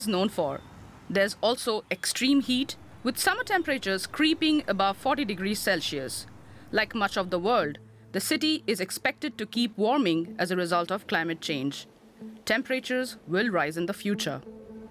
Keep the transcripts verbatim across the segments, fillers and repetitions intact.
is known for. There's also extreme heat, with summer temperatures creeping above forty degrees Celsius. Like much of the world, the city is expected to keep warming as a result of climate change. Temperatures will rise in the future.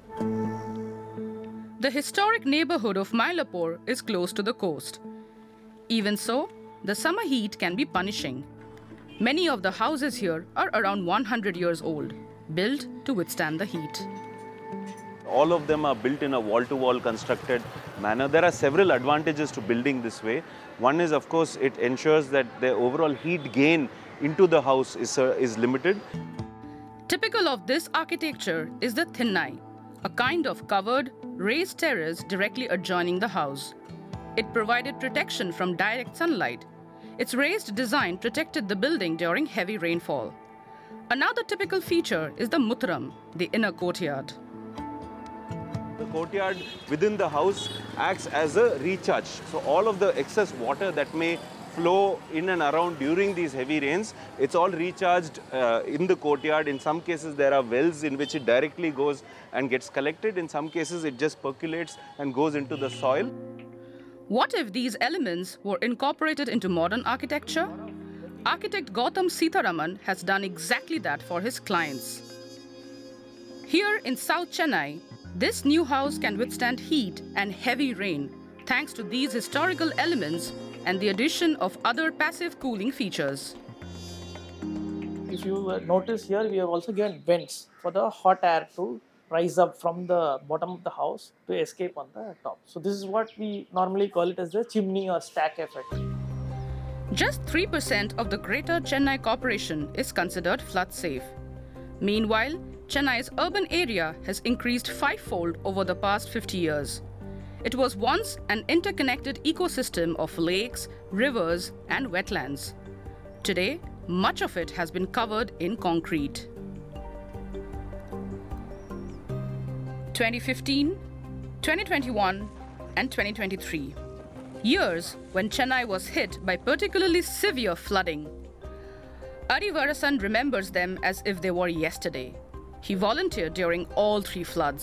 The historic neighborhood of Mylapore is close to the coast. Even so, the summer heat can be punishing. Many of the houses here are around one hundred years old, built to withstand the heat. All of them are built in a wall-to-wall constructed manner. There are several advantages to building this way. One is, of course, it ensures that the overall heat gain into the house is, uh, is limited. Typical of this architecture is the thinnai, a kind of covered, raised terrace directly adjoining the house. It provided protection from direct sunlight. Its raised design protected the building during heavy rainfall. Another typical feature is the mutram, the inner courtyard. The courtyard within the house acts as a recharge. So all of the excess water that may flow in and around during these heavy rains, it's all recharged uh, in the courtyard. In some cases, there are wells in which it directly goes and gets collected. In some cases, it just percolates and goes into the soil. What if these elements were incorporated into modern architecture? Architect Gautam Sitharaman has done exactly that for his clients. Here in South Chennai, this new house can withstand heat and heavy rain thanks to these historical elements and the addition of other passive cooling features. If you notice here, we have also given vents for the hot air to rise up from the bottom of the house to escape on the top. So this is what we normally call it as the chimney or stack effect. Just three percent of the Greater Chennai Corporation is considered flood safe. Meanwhile, Chennai's urban area has increased fivefold over the past fifty years. It was once an interconnected ecosystem of lakes, rivers, and wetlands. Today, much of it has been covered in concrete. twenty fifteen, twenty twenty-one, and twenty twenty-three. Years when Chennai was hit by particularly severe flooding. Arivarasan remembers them as if they were yesterday. He volunteered during all three floods.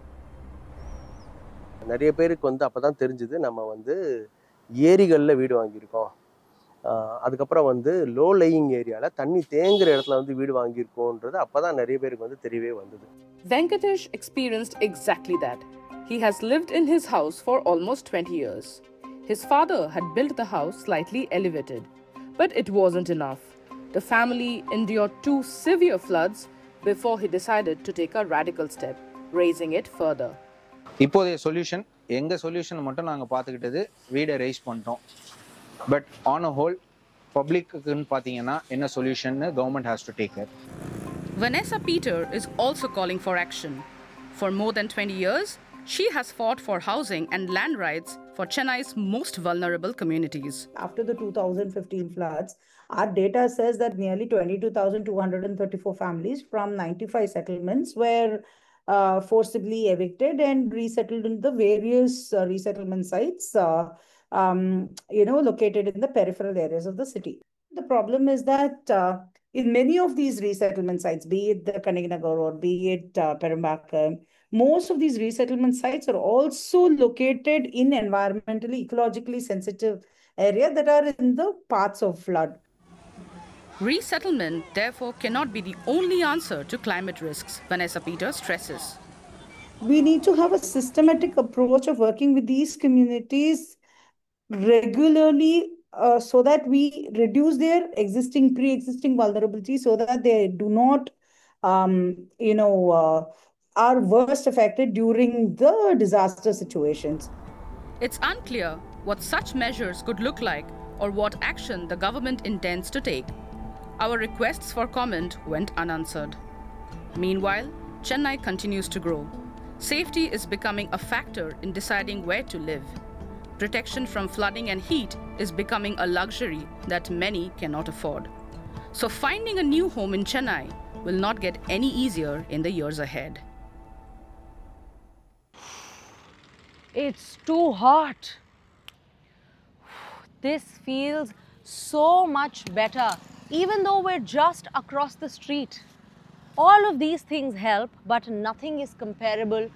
நிறைய பேருக்கு வந்து அப்பதான் தெரிஞ்சது நம்ம வந்து ஏரிகள்ல வீடு வாங்கியிருக்கோம். அதுக்கப்புறம் வந்து லோ லேயிங் ஏரியால தண்ணி தேங்குற இடத்துல வந்து வீடு வாங்கியிருக்கோம்ன்றது அப்பதான் நிறைய பேருக்கு வந்து தெரியவே வந்தது. Venkatesh experienced exactly that. He has lived in his house for almost twenty years. His father had built the house slightly elevated, but it wasn't enough. The family endured two severe floods before he decided to take a radical step, raising it further. இப்போதைய solution எங்க solution மட்டும் நாங்க பாத்துக்கிட்டது வீடை rice பண்ணிட்டோம். But on a whole பப்ளிக்குன்னு பாத்தீங்கன்னா என்ன சொல்யூஷன்னு government has to take care. Vanessa Peter is also calling for action. For more than twenty years, she has fought for housing and land rights for Chennai's most vulnerable communities. After the two thousand fifteen floods, our data says that nearly twenty-two thousand two hundred thirty-four families from ninety-five settlements were uh, forcibly evicted and resettled in the various uh, resettlement sites, uh, um, you know, located in the peripheral areas of the city. The problem is that uh, in many of these resettlement sites, be it the Kaniganagar or be it uh, Perambakam, most of these resettlement sites are also located in environmentally, ecologically sensitive areas that are in the paths of flood. Resettlement, therefore, cannot be the only answer to climate risks, Vanessa Peter stresses. We need to have a systematic approach of working with these communities regularly uh, so that we reduce their existing, pre-existing vulnerability so that they do not, um, you know, uh, are worst affected during the disaster situations. It's unclear what such measures could look like or what action the government intends to take. Our requests for comment went unanswered. Meanwhile, Chennai continues to grow. Safety is becoming a factor in deciding where to live. Protection from flooding and heat is becoming a luxury that many cannot afford. So finding a new home in Chennai will not get any easier in the years ahead. It's too hot. This feels so much better, even though we're just across the street. All of these things help, but nothing is comparable